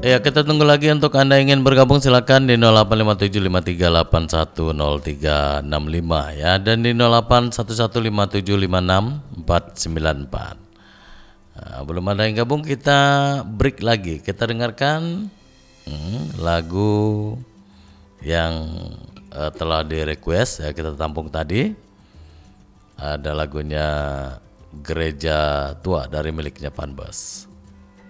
Ya, kita tunggu lagi. Untuk Anda yang ingin bergabung silakan di 085753810365 ya, dan di 081157564494. Belum ada yang gabung, kita break lagi. Kita dengarkan lagu yang telah di request ya, kita tampung tadi. Ada lagunya Gereja Tua dari miliknya Panbas.